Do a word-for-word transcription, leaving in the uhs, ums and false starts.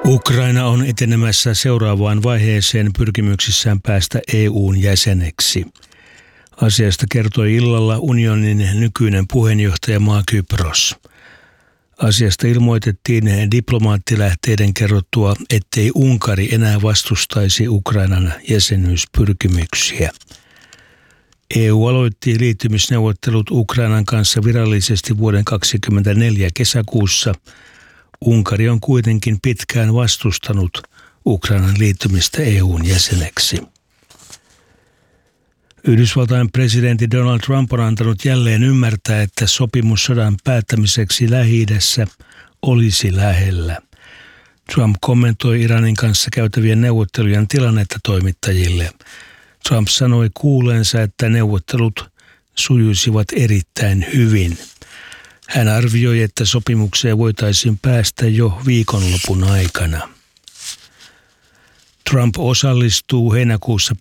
Ukraina on etenemässä seuraavaan vaiheeseen pyrkimyksissään päästä E U:n jäseneksi. Asiasta kertoi illalla unionin nykyinen puheenjohtajamaa Kypros. Asiasta ilmoitettiin diplomaattilähteiden kerrottua, ettei Unkari enää vastustaisi Ukrainan jäsenyyspyrkimyksiä. E U aloitti liittymisneuvottelut Ukrainan kanssa virallisesti vuoden kaksituhattakaksikymmentäneljä kesäkuussa. Unkari on kuitenkin pitkään vastustanut Ukrainan liittymistä E U:n jäseneksi. Yhdysvaltain presidentti Donald Trump on antanut jälleen ymmärtää, että sopimus sodan päättämiseksi Lähi-idässä olisi lähellä. Trump kommentoi Iranin kanssa käytävien neuvottelujen tilannetta toimittajille. Trump sanoi kuuleensa, että neuvottelut sujuisivat erittäin hyvin. Hän arvioi, että sopimukseen voitaisiin päästä jo viikonlopun aikana. Trump osallistuu heinäkuussa